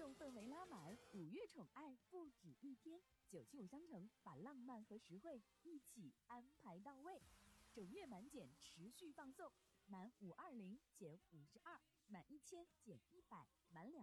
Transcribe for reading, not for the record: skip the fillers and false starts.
动氛围拉满，5月宠爱不止一天，975商城把浪漫和实惠一起安排到位，整月满减持续放送，满520减52，满1000减100，满2